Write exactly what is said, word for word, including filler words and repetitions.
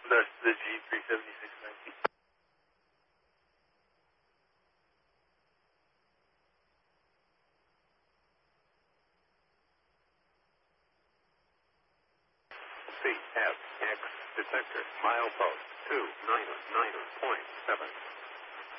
That's the G three seventy-six ninety. C F X detector milepost two nine nine point seven.